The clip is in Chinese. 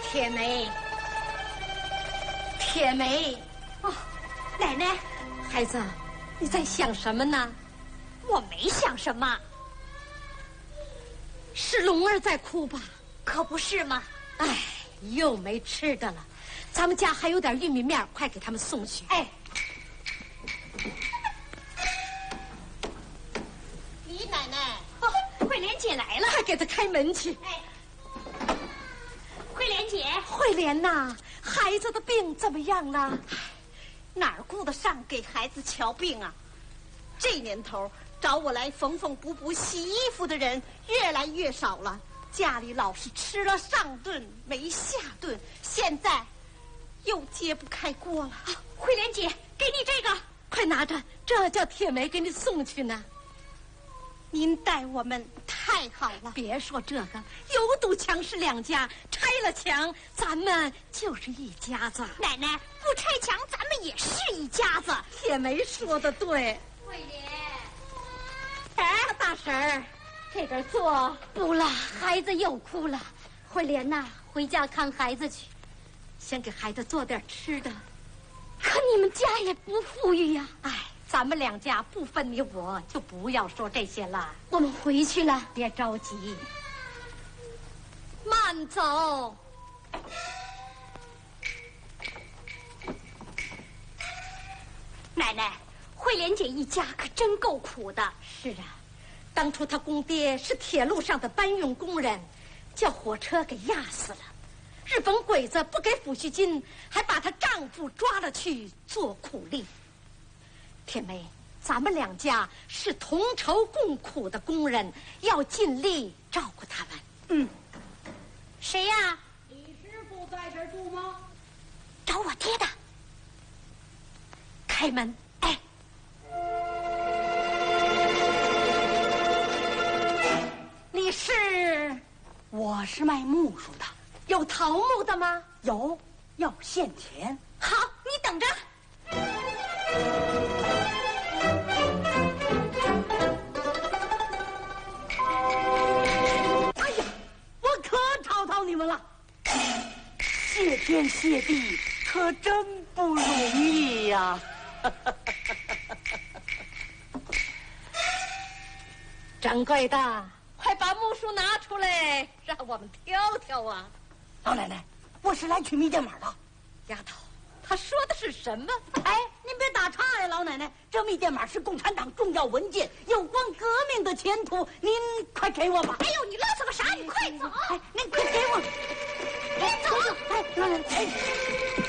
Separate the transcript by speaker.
Speaker 1: 铁梅，铁梅，
Speaker 2: 哦，奶奶，
Speaker 1: 孩子，你在想什么呢？
Speaker 2: 我没想什么。
Speaker 1: 是龙儿在哭吧？
Speaker 2: 可不是吗？
Speaker 1: 哎，又没吃的了。咱们家还有点玉米面，快给他们送去。
Speaker 2: 哎，李奶奶，哦，慧莲姐来了，
Speaker 1: 快给她开门去。
Speaker 2: 哎，慧莲姐，
Speaker 1: 慧莲呐，孩子的病怎么样了？
Speaker 3: 哪儿顾得上给孩子瞧病啊？这年头找我来缝缝补补、洗衣服的人越来越少了，家里老是吃了上顿没下顿，现在又揭不开锅了。
Speaker 2: 慧莲姐，给你这个，
Speaker 1: 快拿着，这叫铁梅给你送去呢。
Speaker 3: 您待我们太好了。
Speaker 1: 别说这个，有堵墙是两家，拆了墙，咱们就是一家子。
Speaker 2: 奶奶不拆墙，咱们也是一家子。
Speaker 1: 铁梅说的对。
Speaker 2: 慧莲，
Speaker 1: 大婶儿，这边坐。
Speaker 4: 不了，孩子又哭了。慧莲呐，回家看孩子去。
Speaker 1: 先给孩子做点吃的。
Speaker 4: 可你们家也不富裕呀。
Speaker 1: 哎，咱们两家不分你我，就不要说这些了。
Speaker 4: 我们回去了，
Speaker 1: 别着急，慢走。
Speaker 2: 奶奶，慧莲姐一家可真够苦的。
Speaker 1: 是啊，当初她公爹是铁路上的搬运工人，叫火车给压死了。日本鬼子不给抚恤金，还把她丈夫抓了去做苦力。铁梅，咱们两家是同仇共苦的工人，要尽力照顾他们。
Speaker 2: 嗯，谁呀？
Speaker 5: 李师傅在这儿住吗？
Speaker 2: 找我爹的。
Speaker 1: 开门。
Speaker 2: 哎，
Speaker 1: 你是？
Speaker 5: 我是卖木梳的，
Speaker 1: 有桃木的吗？
Speaker 5: 有，要现钱。
Speaker 2: 好，你等着。
Speaker 5: 哎呀，我可吵到你们了！谢天谢地，可真不容易呀！
Speaker 1: 掌柜的，快把木梳拿出来，让我们挑挑啊！
Speaker 5: 老奶奶，我是来取密电码的。
Speaker 1: 丫头，他说的是什么？
Speaker 5: 哎，您别打岔呀，老奶奶，这密电码是共产党重要文件，有关革命的前途，您快给我吧。
Speaker 2: 哎呦，你啰嗦个啥？你快走！
Speaker 5: 哎，您快给我。
Speaker 2: 别走！
Speaker 5: 哎，老奶奶，哎。